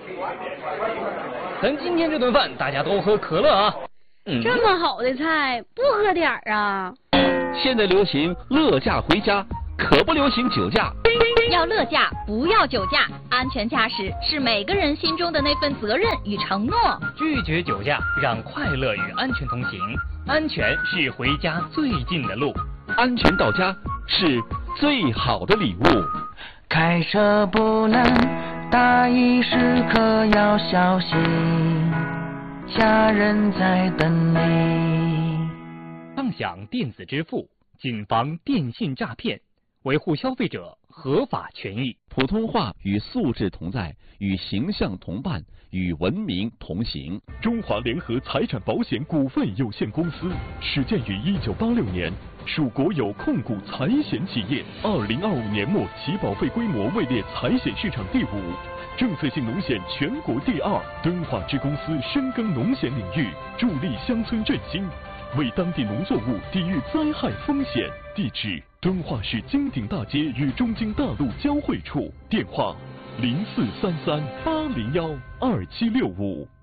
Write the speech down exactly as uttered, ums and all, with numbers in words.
咱今天这顿饭大家都喝可乐啊。 嗯、这么好的菜，不喝点儿啊？ 现在流行乐驾回家，可不流行酒驾。 要乐驾，不要酒驾。安全驾驶是每个人心中的那份责任与承诺。 拒绝酒驾，让快乐与安全同行。安全是回家最近的路， 安全到家是最好的礼物。 开车不能大意，时刻要小心，家人在等你。 畅享电子支付，谨防电信诈骗，维护消费者合法权益。 普通话与素质同在，与形象同伴，与文明同行。 中华联合财产保险股份有限公司始建于一九八六年，属国有控股财险企业。二零二五年末，其保费规模位列财险市场第五，政策性农险全国第二。敦化支公司深耕农险领域，助力乡村振兴，为当地农作物抵御灾害风险。地址：敦化市金鼎大街与中京大路交汇处。电话：零四三三八零幺二七六五。